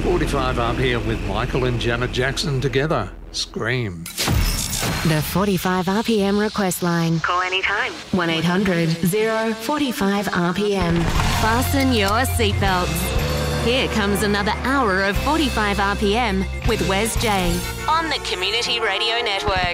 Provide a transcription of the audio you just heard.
45 RPM with Michael and Janet Jackson together. Scream. The 45 RPM request line. Call anytime. 1-800-045 RPM. Fasten your seatbelts. Here comes another hour of 45 RPM with Wes J on the Community Radio Network.